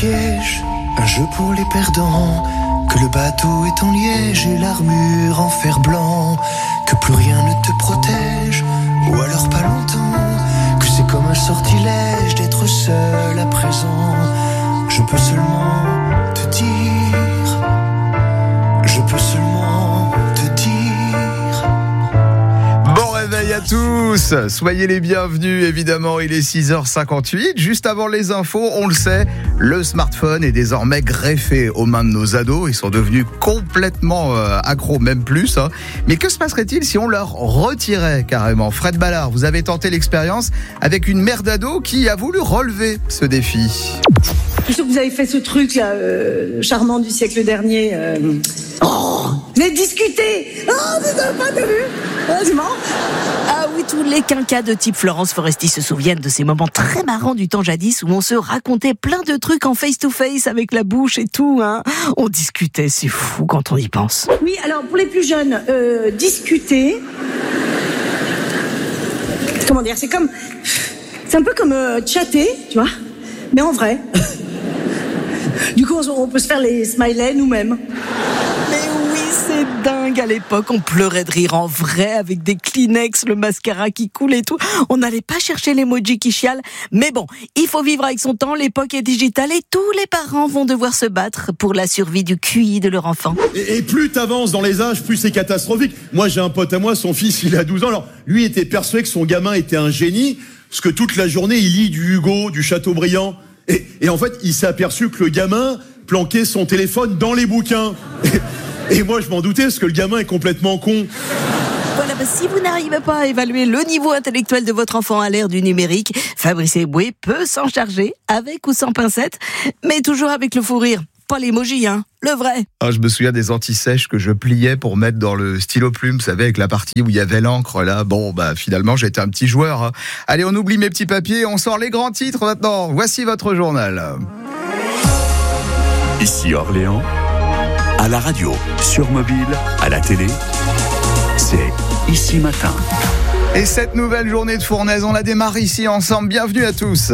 piège, un jeu pour les perdants. Que le bateau est en liège et l'armure en fer blanc. Que plus rien ne te protège, ou alors pas longtemps. Que c'est comme un sortilège d'être seul à présent. Je peux seulement te dire, je peux seulement te dire. Bon réveil à tous, soyez les bienvenus, évidemment, il est 6h58. Juste avant les infos, on le sait, le smartphone est désormais greffé aux mains de nos ados. Ils sont devenus complètement accros, même plus. Hein. Mais que se passerait-il si on leur retirait carrément ? Fred Ballard, vous avez tenté l'expérience avec une mère d'ado qui a voulu relever ce défi. Je suis sûre que vous avez fait ce truc là, charmant du siècle dernier. Vous avez discuté. C'est sympa, t'as vu ? C'est marrant. Ah oui, tous les quinquas de type Florence Foresti se souviennent de ces moments très marrants du temps jadis où on se racontait plein de trucs en face-to-face avec la bouche et tout. Hein. On discutait, c'est fou quand on y pense. Oui, alors pour les plus jeunes, discuter. Comment dire ? C'est un peu comme chatter, tu vois, mais en vrai. Du coup, on peut se faire les smileys nous-mêmes. Mais oui, c'est dingue. À l'époque, on pleurait de rire en vrai avec des Kleenex, le mascara qui coule et tout. On n'allait pas chercher l'emoji qui chiale. Mais bon, il faut vivre avec son temps. L'époque est digitale et tous les parents vont devoir se battre pour la survie du QI de leur enfant. Et plus t'avances dans les âges, plus c'est catastrophique. Moi, j'ai un pote à moi, son fils, il a 12 ans. Alors, lui était persuadé que son gamin était un génie, parce que toute la journée, il lit du Hugo, du Chateaubriand. Et en fait, il s'est aperçu que le gamin planquait son téléphone dans les bouquins. Et moi, je m'en doutais, parce que le gamin est complètement con. Voilà, si vous n'arrivez pas à évaluer le niveau intellectuel de votre enfant à l'ère du numérique, Fabrice Eboué peut s'en charger, avec ou sans pincette, mais toujours avec le fou rire. Pas l'emoji, hein, le vrai. Je me souviens des anti-sèches que je pliais pour mettre dans le stylo plume, vous savez, avec la partie où il y avait l'encre, là. Bon, finalement, j'étais un petit joueur. Hein. Allez, on oublie mes petits papiers, on sort les grands titres maintenant. Voici votre journal. Ici Orléans, à la radio, sur mobile, à la télé, c'est Ici Matin. Et cette nouvelle journée de fournaise, on la démarre ici ensemble. Bienvenue à tous.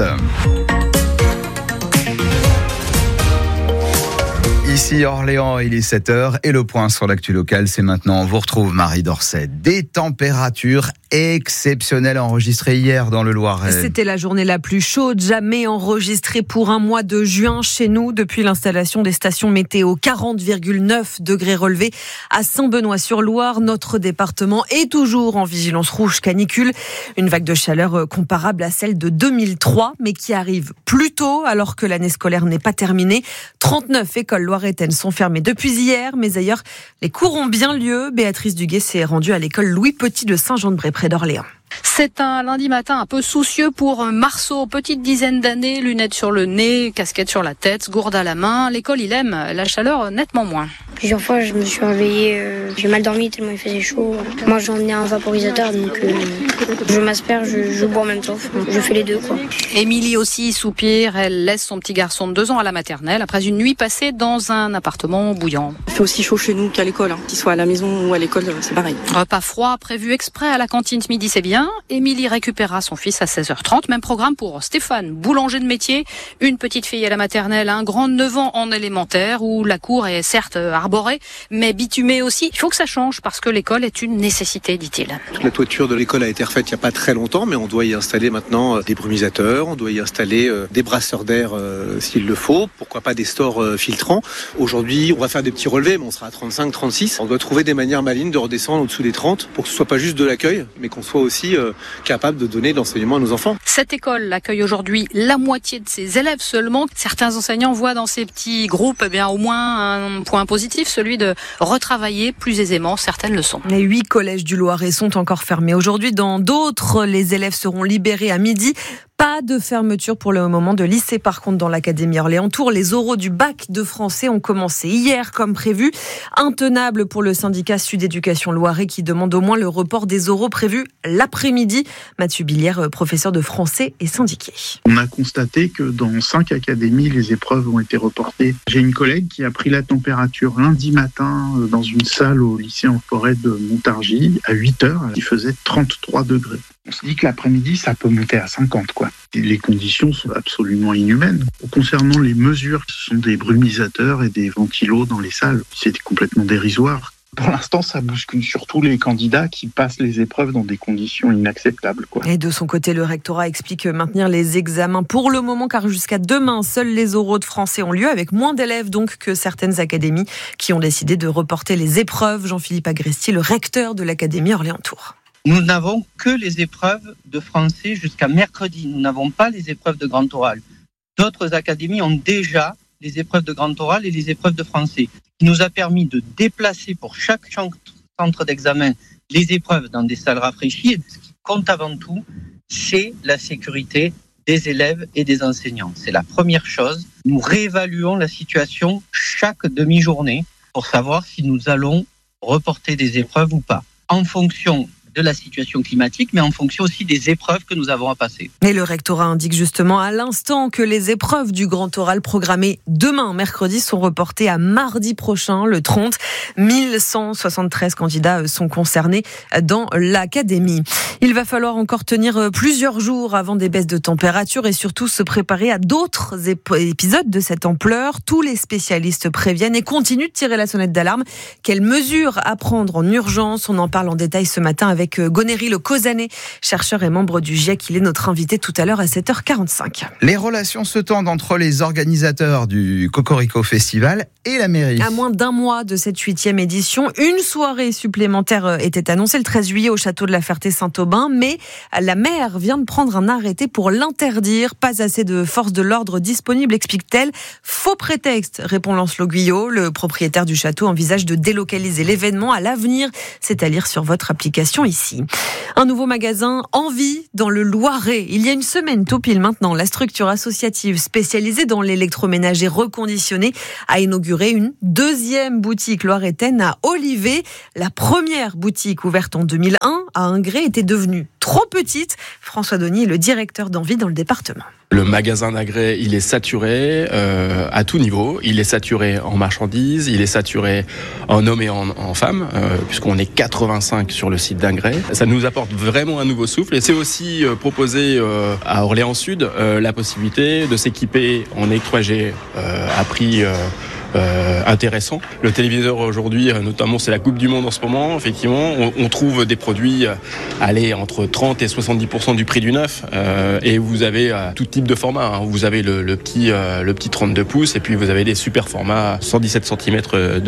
Ici Orléans, il est 7h et le point sur l'actu locale, c'est maintenant. On vous retrouve Marie Dorset. Des températures exceptionnelles enregistrées hier dans le Loiret. C'était la journée la plus chaude jamais enregistrée pour un mois de juin chez nous depuis l'installation des stations météo. 40,9 degrés relevés à Saint-Benoît-sur-Loire. Notre département est toujours en vigilance rouge canicule. Une vague de chaleur comparable à celle de 2003, mais qui arrive plus tôt alors que l'année scolaire n'est pas terminée. 39 écoles loiretaines sont fermées depuis hier, mais ailleurs, les cours ont bien lieu. Béatrice Duguet s'est rendue à l'école Louis Petit de Saint-Jean-de-Bray, près d'Orléans. C'est un lundi matin un peu soucieux pour Marceau, petite dizaine d'années, lunettes sur le nez, casquette sur la tête, gourde à la main. L'école, il aime, la chaleur nettement moins. Plusieurs fois, je me suis réveillée, j'ai mal dormi tellement il faisait chaud. Moi, j'ai emmené un vaporisateur, donc je m'asperge, je bois en même temps. Je fais les deux, quoi. Émilie aussi soupire, elle laisse son petit garçon de 2 ans à la maternelle après une nuit passée dans un appartement bouillant. Il fait aussi chaud chez nous qu'à l'école, qu'il soit à la maison ou à l'école, c'est pareil. Repas froid prévu exprès à la cantine ce midi, c'est bien. Émilie récupérera son fils à 16h30. Même programme pour Stéphane, boulanger de métier. Une petite fille à la maternelle, un grand 9 ans en élémentaire où la cour est certes arborée, mais bitumée aussi. Il faut que ça change parce que l'école est une nécessité, dit-il. Toute la toiture de l'école a été refaite il n'y a pas très longtemps, mais on doit y installer maintenant des brumisateurs, on doit y installer des brasseurs d'air s'il le faut, pourquoi pas des stores filtrants. Aujourd'hui, on va faire des petits relevés, mais on sera à 35, 36. On doit trouver des manières malines de redescendre au-dessous des 30 pour que ce soit pas juste de l'accueil, mais qu'on soit aussi capable de donner de l'enseignement à nos enfants. Cette école accueille aujourd'hui la moitié de ses élèves seulement. Certains enseignants voient dans ces petits groupes au moins un point positif, celui de retravailler plus aisément certaines leçons. Les 8 collèges du Loiret sont encore fermés aujourd'hui. Dans d'autres, les élèves seront libérés à midi. Pas de fermeture pour le moment de lycée. Par contre, dans l'Académie Orléans-Tours, les oraux du bac de français ont commencé hier comme prévu. Intenable pour le syndicat Sud Éducation Loiret qui demande au moins le report des oraux prévus l'après-midi. Mathieu Billière, professeur de français et syndiqué. On a constaté que dans 5 académies, les épreuves ont été reportées. J'ai une collègue qui a pris la température lundi matin dans une salle au lycée en forêt de Montargis à 8h. Il faisait 33 degrés. On se dit que l'après-midi, ça peut monter à 50, quoi. Et les conditions sont absolument inhumaines. Concernant les mesures, ce sont des brumisateurs et des ventilos dans les salles. C'est complètement dérisoire. Pour l'instant, ça bouscule surtout les candidats qui passent les épreuves dans des conditions inacceptables, quoi. Et de son côté, le rectorat explique maintenir les examens pour le moment, car jusqu'à demain, seuls les oraux de français ont lieu, avec moins d'élèves donc que certaines académies qui ont décidé de reporter les épreuves. Jean-Philippe Agresti, le recteur de l'académie Orléans-Tours. Nous n'avons que les épreuves de français jusqu'à mercredi. Nous n'avons pas les épreuves de grand oral. D'autres académies ont déjà les épreuves de grand oral et les épreuves de français, qui nous a permis de déplacer pour chaque centre d'examen les épreuves dans des salles rafraîchies. Et ce qui compte avant tout, c'est la sécurité des élèves et des enseignants. C'est la première chose. Nous réévaluons la situation chaque demi-journée pour savoir si nous allons reporter des épreuves ou pas, en fonction de la situation climatique, mais en fonction aussi des épreuves que nous avons à passer. Et le rectorat indique justement à l'instant que les épreuves du grand oral programmées demain, mercredi, sont reportées à mardi prochain, le 30. 1173 candidats sont concernés dans l'académie. Il va falloir encore tenir plusieurs jours avant des baisses de température et surtout se préparer à d'autres épisodes de cette ampleur. Tous les spécialistes préviennent et continuent de tirer la sonnette d'alarme. Quelles mesures à prendre en urgence ? On en parle en détail ce matin avec Gonéry Le Causanet, chercheur et membre du GIEC. Il est notre invité tout à l'heure à 7h45. Les relations se tendent entre les organisateurs du Cocorico Festival et la mairie. À moins d'un mois de cette 8e édition, une soirée supplémentaire était annoncée le 13 juillet au château de la Ferté-Saint-Aubin, mais la maire vient de prendre un arrêté pour l'interdire. Pas assez de forces de l'ordre disponibles, explique-t-elle. Faux prétexte, répond Lancelot Guyot. Le propriétaire du château envisage de délocaliser l'événement à l'avenir. C'est à lire sur votre application ici. Un nouveau magasin Envie dans le Loiret. Il y a une semaine, tout pile maintenant, la structure associative spécialisée dans l'électroménager reconditionné a inauguré une deuxième boutique loiretaine à Olivet. La première boutique ouverte en 2001 à Ingré était devenue trop petite. François Donny est le directeur d'Envie dans le département. Le magasin d'Ingré, il est saturé à tout niveau. Il est saturé en marchandises, il est saturé en hommes et en femmes, puisqu'on est 85 sur le site d'Ingré. Ça nous apporte vraiment un nouveau souffle. Et c'est aussi proposé à Orléans Sud la possibilité de s'équiper en électroménager à prix intéressant. Le téléviseur aujourd'hui, notamment, c'est la Coupe du Monde en ce moment. Effectivement, on trouve des produits entre 30 et 70% du prix du neuf. Et vous avez tout type de format. Vous avez le petit 32 pouces et puis vous avez des super formats 117 cm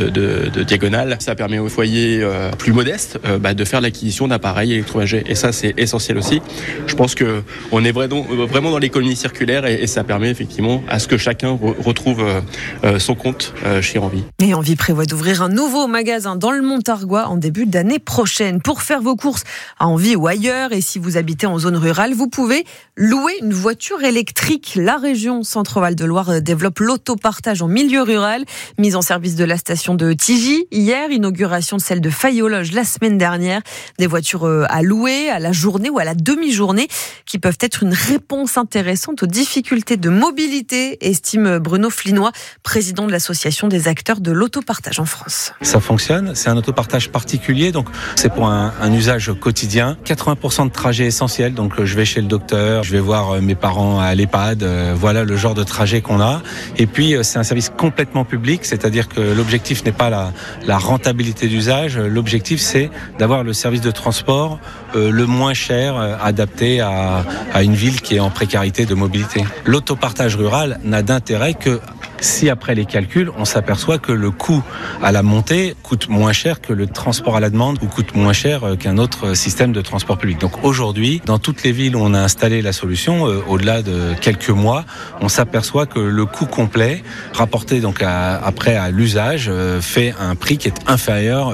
de diagonale. Ça permet aux foyers plus modestes de faire l'acquisition d'appareils électroménagers. Et ça, c'est essentiel aussi. Je pense que on est vraiment dans l'économie circulaire et ça permet effectivement à ce que chacun retrouve son compte chez Envie. Et Envie prévoit d'ouvrir un nouveau magasin dans le Montargois en début d'année prochaine. Pour faire vos courses à Envie ou ailleurs, et si vous habitez en zone rurale, vous pouvez louer une voiture électrique. La région Centre-Val de Loire développe l'autopartage en milieu rural. Mise en service de la station de Tigy hier, inauguration de celle de Fayologe la semaine dernière. Des voitures à louer à la journée ou à la demi-journée qui peuvent être une réponse intéressante aux difficultés de mobilité, estime Bruno Flinois, président de l'association des acteurs de l'autopartage en France. Ça fonctionne, c'est un autopartage particulier, donc c'est pour un usage quotidien. 80% de trajets essentiels, donc je vais chez le docteur, je vais voir mes parents à l'EHPAD, voilà le genre de trajet qu'on a. Et puis c'est un service complètement public, c'est-à-dire que l'objectif n'est pas la rentabilité d'usage, l'objectif c'est d'avoir le service de transport le moins cher, adapté à une ville qui est en précarité de mobilité. L'autopartage rural n'a d'intérêt que si après les calculs, on s'aperçoit que le coût à la montée coûte moins cher que le transport à la demande ou coûte moins cher qu'un autre système de transport public. Donc aujourd'hui, dans toutes les villes où on a installé la solution, au-delà de quelques mois, on s'aperçoit que le coût complet, rapporté donc après à l'usage, fait un prix qui est inférieur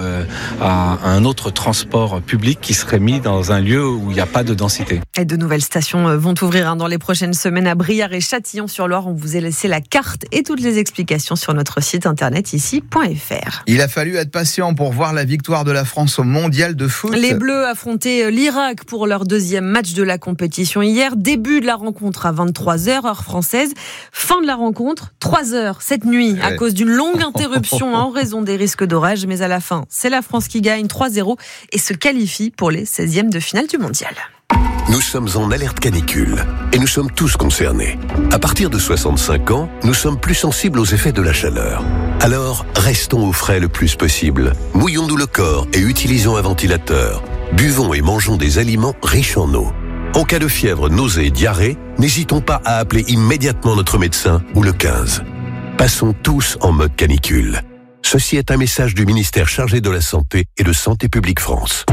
à un autre transport public qui serait mis dans un lieu où il n'y a pas de densité. Et de nouvelles stations vont ouvrir dans les prochaines semaines à Briare et Châtillon-sur-Loire. On vous a laissé la carte et toutes les explications sur notre site internet ici.fr. Il a fallu être patient pour voir la victoire de la France au mondial de foot. Les Bleus affrontaient l'Irak pour leur deuxième match de la compétition hier. Début de la rencontre à 23h, heure française. Fin de la rencontre, 3h cette nuit, à cause d'une longue interruption en raison des risques d'orage. Mais à la fin, c'est la France qui gagne 3-0 et se qualifie pour les 16e de finale du mondial. Nous sommes en alerte canicule et nous sommes tous concernés. À partir de 65 ans, nous sommes plus sensibles aux effets de la chaleur. Alors, restons au frais le plus possible. Mouillons-nous le corps et utilisons un ventilateur. Buvons et mangeons des aliments riches en eau. En cas de fièvre, nausées et diarrhée, n'hésitons pas à appeler immédiatement notre médecin ou le 15. Passons tous en mode canicule. Ceci est un message du ministère chargé de la Santé et de Santé publique France.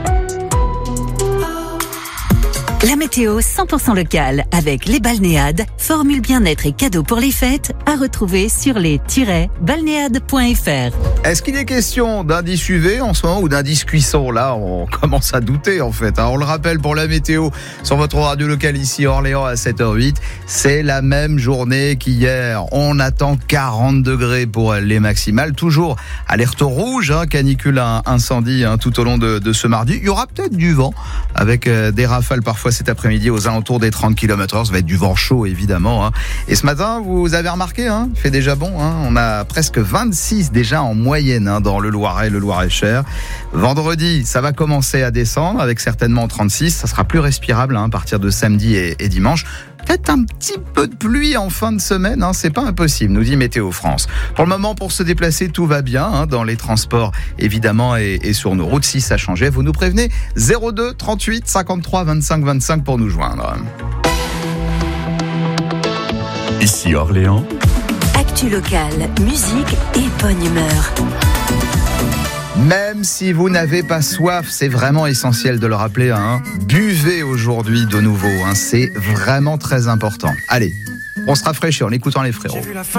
La météo 100% locale avec les balnéades, formule bien-être et cadeaux pour les fêtes à retrouver sur les-balnéades.fr. Est-ce qu'il est question d'indice UV en ce moment ou d'indice cuisson? Là, on commence à douter en fait. On le rappelle pour la météo sur votre radio locale ici Orléans à 7h08. C'est la même journée qu'hier. On attend 40 degrés pour les maximales. Toujours alerte rouge, canicule, incendie tout au long de ce mardi. Il y aura peut-être du vent avec des rafales parfois cet après-midi aux alentours des 30 km/h. Ça va être du vent chaud évidemment. Et ce matin, vous avez remarqué, il fait déjà bon. On a presque 26 déjà en moyenne dans le Loiret, le Loir-et-Cher. Vendredi, ça va commencer à descendre avec certainement 36. Ça sera plus respirable à partir de samedi et dimanche. Peut-être un petit peu de pluie en fin de semaine, c'est pas impossible, nous dit Météo France. Pour le moment, pour se déplacer, tout va bien, dans les transports évidemment et sur nos routes. Si ça changeait, vous nous prévenez. 02 38 53 25 25 pour nous joindre. Ici Orléans. Actu locale, musique et bonne humeur. Même si vous n'avez pas soif, c'est vraiment essentiel de le rappeler. Buvez aujourd'hui de nouveau, c'est vraiment très important. Allez, on se rafraîchit en écoutant les frérots.